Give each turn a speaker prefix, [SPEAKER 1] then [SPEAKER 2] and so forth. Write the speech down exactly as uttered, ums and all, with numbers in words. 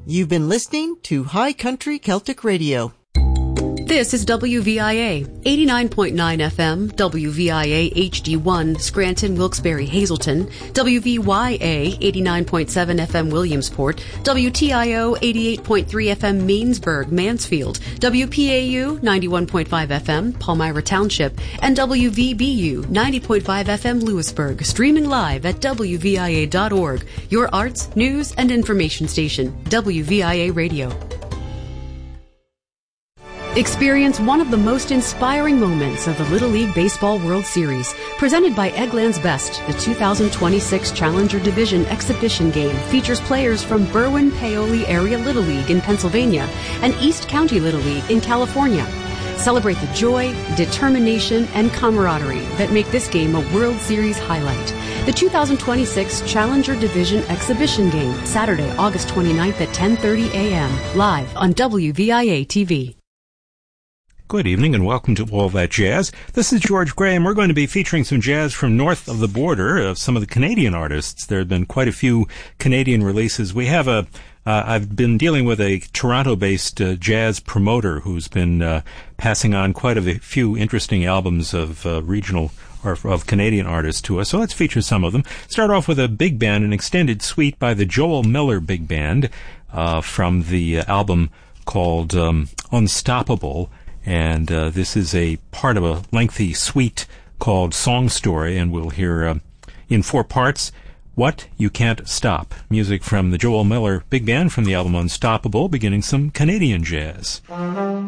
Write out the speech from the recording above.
[SPEAKER 1] You've been listening to High Country Celtic Radio.
[SPEAKER 2] This is W V I A, eighty-nine point nine F M, W V I A H D one, Scranton, Wilkes-Barre, Hazleton, W V Y A, eighty-nine point seven F M, Williamsport, W T I O, eighty-eight point three F M, Mainsburg, Mansfield, W P A U, ninety-one point five F M, Palmyra Township, and W V B U, ninety point five F M, Lewisburg, streaming live at W V I A dot org, your arts, news, and information station, W V I A Radio. Experience one of the most inspiring moments of the Little League Baseball World Series, presented by Eggland's Best. The two thousand twenty-six Challenger Division exhibition game features players from Berwyn-Paoli Area Little League in Pennsylvania and East County Little League in California. Celebrate the joy, determination, and camaraderie that make this game a World Series highlight. The two thousand twenty-six Challenger Division exhibition game, Saturday, August twenty-ninth at ten thirty a.m., live on W V I A T V.
[SPEAKER 3] Good evening and welcome to All That Jazz. This is George Gray, and we're going to be featuring some jazz from north of the border of some of the Canadian artists. There have been quite a few Canadian releases. We have a, uh, I've been dealing with a Toronto-based uh, jazz promoter who's been uh, passing on quite a few interesting albums of uh, regional or of Canadian artists to us. So let's feature some of them. Start off with a big band, an extended suite by the Joel Miller Big Band uh, from the uh, album called um, Unstoppable. And uh, this is a part of a lengthy suite called Song Story, and we'll hear uh, in four parts, What You Can't Stop. Music from the Joel Miller Big Band from the album Unstoppable, beginning some Canadian jazz.